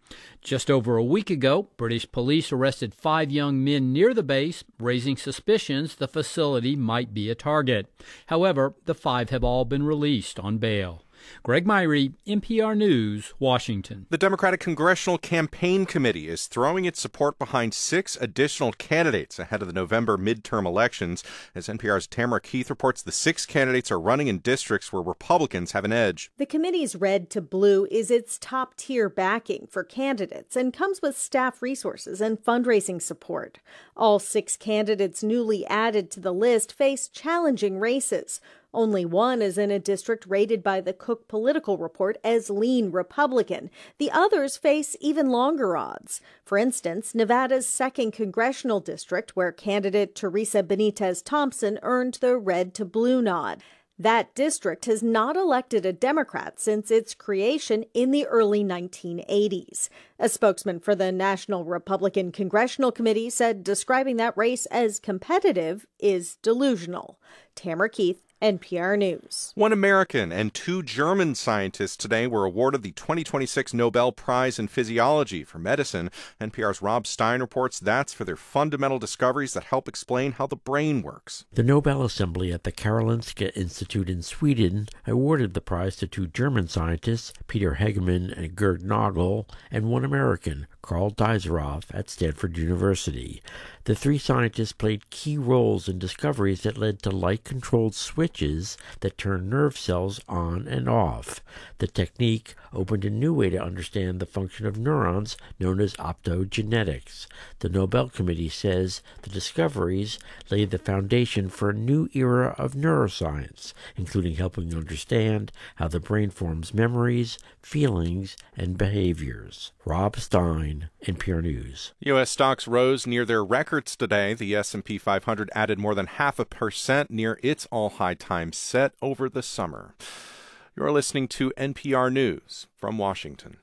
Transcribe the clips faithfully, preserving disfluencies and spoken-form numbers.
Just over a week ago, British police arrested five young men near the base, raising suspicions the facility might be a target. However, the five have all been released on bail. Greg Myrie, N P R News, Washington. The Democratic Congressional Campaign Committee is throwing its support behind six additional candidates ahead of the November midterm elections. As N P R's Tamara Keith reports, the six candidates are running in districts where Republicans have an edge. The committee's Red to Blue is its top-tier backing for candidates and comes with staff resources and fundraising support. All six candidates newly added to the list face challenging races. Only one is in a district rated by the Cook Political Report as lean Republican. The others face even longer odds. For instance, Nevada's second congressional district, where candidate Teresa Benitez Thompson earned the red to blue nod. That district has not elected a Democrat since its creation in the early nineteen eighties. A spokesman for the National Republican Congressional Committee said describing that race as competitive is delusional. Tamara Keith, N P R News. One American and two German scientists today were awarded the twenty twenty-six Nobel Prize in Physiology for Medicine. N P R's Rob Stein reports that's for their fundamental discoveries that help explain how the brain works. The Nobel Assembly at the Karolinska Institute in Sweden awarded the prize to two German scientists, Peter Hegemann and Gerd Nagel, and one American, Carl Deiseroff, at Stanford University. The three scientists played key roles in discoveries that led to light-controlled switches that turn nerve cells on and off. The technique opened a new way to understand the function of neurons, known as optogenetics. The Nobel Committee says the discoveries laid the foundation for a new era of neuroscience, including helping understand how the brain forms memories, feelings, and behaviors. Rob Stein, N P R News. U S stocks rose near their records today. The S and P five hundred added more than half a percent near its all-high time set over the summer. You're listening to N P R News from Washington.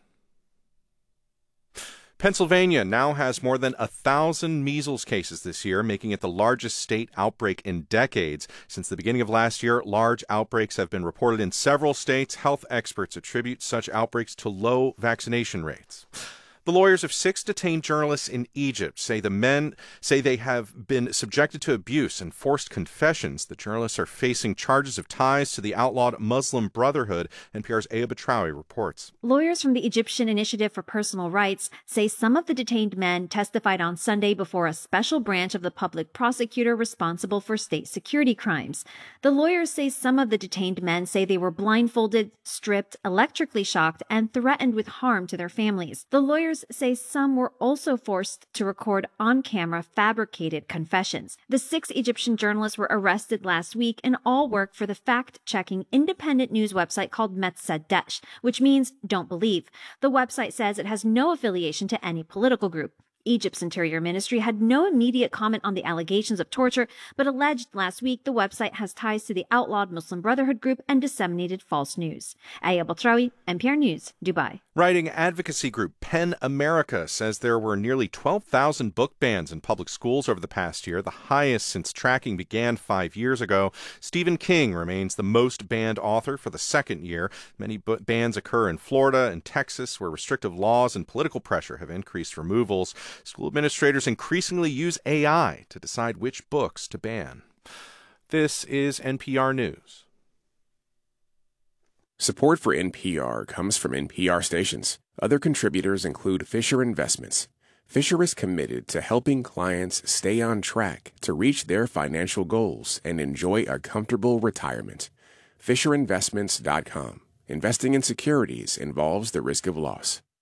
Pennsylvania now has more than a thousand measles cases this year, making it the largest state outbreak in decades. Since the beginning of last year, large outbreaks have been reported in several states. Health experts attribute such outbreaks to low vaccination rates. The lawyers of six detained journalists in Egypt say the men say they have been subjected to abuse and forced confessions. The journalists are facing charges of ties to the outlawed Muslim Brotherhood. N P R's Aya Batrawi reports. Lawyers from the Egyptian Initiative for Personal Rights say some of the detained men testified on Sunday before a special branch of the public prosecutor responsible for state security crimes. The lawyers say some of the detained men say they were blindfolded, stripped, electrically shocked, and threatened with harm to their families. The lawyers say some were also forced to record on-camera fabricated confessions. The six Egyptian journalists were arrested last week and all work for the fact-checking independent news website called Metzadesh, which means don't believe. The website says it has no affiliation to any political group. Egypt's Interior Ministry had no immediate comment on the allegations of torture, but alleged last week the website has ties to the outlawed Muslim Brotherhood group and disseminated false news. Aya Batrawi, N P R News, Dubai. Writing advocacy group PEN America says there were nearly twelve thousand book bans in public schools over the past year, the highest since tracking began five years ago. Stephen King remains the most banned author for the second year. Many b- bans occur in Florida and Texas, where restrictive laws and political pressure have increased removals. School administrators increasingly use A I to decide which books to ban. This is N P R News. Support for N P R comes from N P R stations. Other contributors include Fisher Investments. Fisher is committed to helping clients stay on track to reach their financial goals and enjoy a comfortable retirement. Fisher Investments dot com. Investing in securities involves the risk of loss.